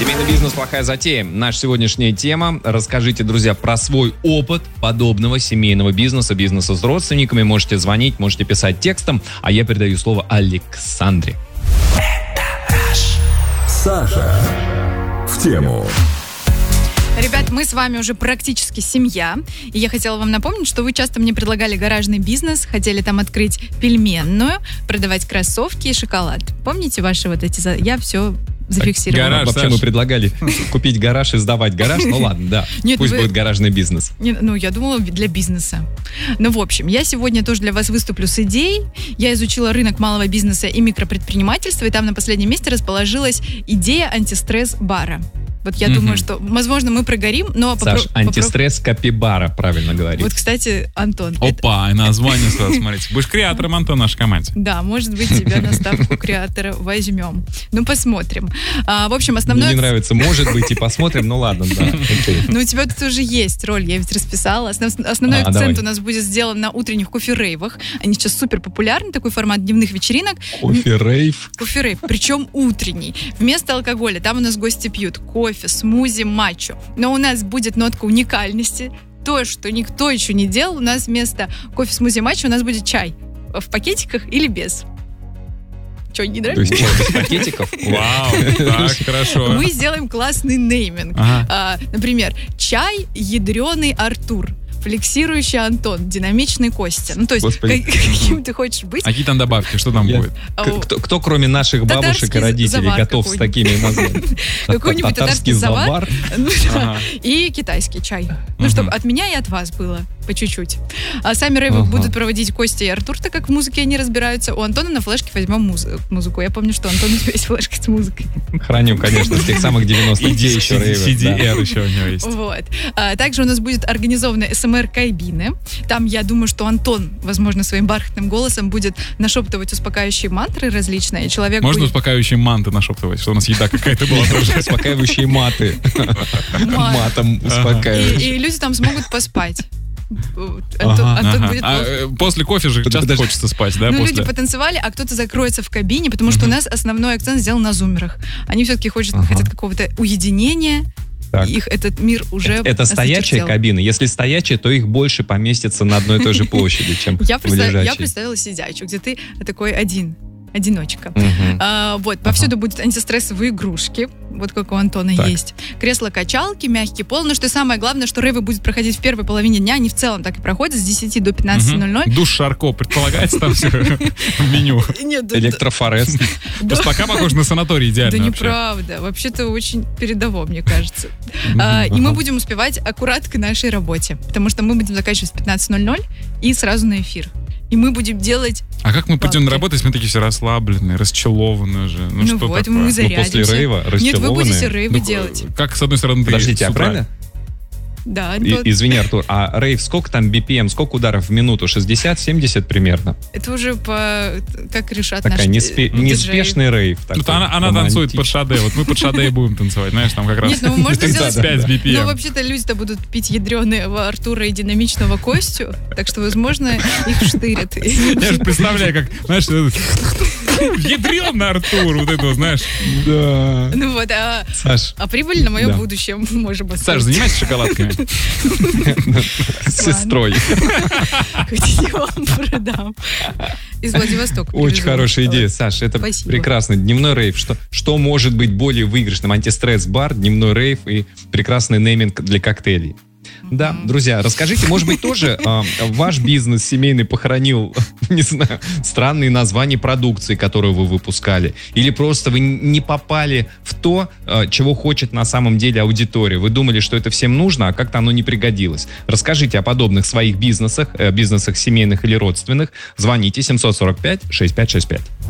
Семейный бизнес – плохая затея. Наша сегодняшняя тема. Расскажите, друзья, про свой опыт подобного семейного бизнеса, бизнеса с родственниками. Можете звонить, можете писать текстом. А я передаю слово Александре. Саша в тему. Ребят, мы с вами уже практически семья. И я хотела вам напомнить, что вы часто мне предлагали гаражный бизнес, хотели там открыть пельменную, продавать кроссовки и шоколад. Помните ваши вот эти... Я все зафиксировала. Гараж, вообще мы предлагали купить гараж и сдавать гараж. Ну ладно, да. Нет, пусть будет гаражный бизнес. Ну, я думала, для бизнеса. Ну, в общем, я сегодня тоже для вас выступлю с идеей. Я изучила рынок малого бизнеса и микропредпринимательства, и там на последнем месте расположилась идея антистресс-бара. Вот я думаю, что, возможно, мы прогорим, но... Саш, антистресс капибара, правильно говорить. Вот, кстати, Антон... Опа, и название сразу, смотрите. Будешь креатором, Антон, нашей команде. Да, может быть, тебя на ставку креатора возьмем. Ну, посмотрим. В общем, основное... Мне не нравится, может быть, и посмотрим, ну ладно, да, окей. Ну, у тебя тут уже есть роль, я ведь расписала. Основной акцент у нас будет сделан на утренних кофе-рейвах. Они сейчас супер популярны, такой формат дневных вечеринок. Кофе-рейв? Кофе-рейв, причем утренний. Вместо алкоголя, там у нас гости пьют кофе, смузи, матчу. Но у нас будет нотка уникальности. То, что никто еще не делал, у нас вместо кофе, смузи, матчу у нас будет чай. В пакетиках или без. Что, не нравится? То есть чай без пакетиков? Вау, так, хорошо. Мы сделаем классный нейминг. Например, чай ядреный Артур. Флексирующий Антон, динамичный Костя. Ну, то есть, каким ты хочешь быть. А какие там добавки? Что там будет? Кто, кроме наших бабушек и родителей, готов с такими названиями? Какой-нибудь татарский завар и китайский чай. Ну, чтобы от меня и от вас было по чуть-чуть. А сами рейвы будут проводить Костя и Артур, так как в музыке они разбираются. У Антона на флешке возьмем музыку. Я помню, что Антон у тебя есть флешка с музыкой. Храним, конечно, с тех самых 90-х. Идея еще рейвы. CDR еще у него есть. Вот. Также у нас будет организована СМР-кабины. Там, я думаю, что Антон, возможно, своим бархатным голосом будет нашептывать успокаивающие мантры различные. Человек Можно будет... успокаивающие манты нашептывать? Что у нас еда какая-то была тоже. Успокаивающие маты. Матом успокаивающие. И люди там смогут поспать. Антон будет... После кофе же часто хочется спать, да? Ну, люди потанцевали, а кто-то закроется в кабине, потому что у нас основной акцент сделан на зумерах. Они все-таки хотят какого-то уединения. Так. Их этот мир уже это стоячая кабина. Если стоячая, то их больше поместится на одной и той же площади, чем я лежачей. представила сидячую, где ты такой одиночка. Вот, повсюду будут антистрессовые игрушки, вот как у Антона есть. Кресла-качалки, мягкий пол. Но что самое главное, что рейвы будет проходить в первой половине дня, они в целом так и проходят с 10 до 15:00. Душ Шарко предполагается там все в меню. Электрофорез. Просто пока похоже на санаторий идеально. Да неправда. Вообще-то очень передово, мне кажется. И мы будем успевать аккурат к нашей работе, потому что мы будем заканчивать в 15:00 и сразу на эфир. И мы будем делать... А как мы придем на работу, если мы такие все расслабленные, расчелованные же? Ну что вот, такое? мы зарядимся. После рейва расчелованные? Нет, вы будете рейвы делать. Как, с одной стороны, ты Подождите, а правильно? Да. Извини, Артур, а рейв сколько там BPM, сколько ударов в минуту? 60-70 примерно? Это уже как решат такая наши неспешный рейв. Она танцует под шаде. Вот мы под шаде и будем танцевать, знаешь, там как раз. Нет, ну можно сделать 5 BPM. Но вообще-то люди-то будут пить ядреного Артура и динамичного Костю, так что, возможно, их штырят. Я же представляю, как, знаешь, ядреный Артур, вот это, знаешь. Да. Ну вот, а прибыль на мое будущее можем поставить. Саш, занимайся шоколадками. С сестрой. Хотите, вам продам. Из Владивостока. Очень хорошая идея, Саш. Это прекрасно. Дневной рейв. Что может быть более выигрышным? Антистресс-бар, дневной рейв и прекрасный нейминг для коктейлей. Да, друзья, расскажите, может быть, тоже ваш бизнес семейный похоронил, не знаю, странные названия продукции, которую вы выпускали, или просто вы не попали в то, чего хочет на самом деле аудитория. Вы думали, что это всем нужно, а как-то оно не пригодилось. Расскажите о подобных своих бизнесах семейных или родственных. Звоните 745-6565.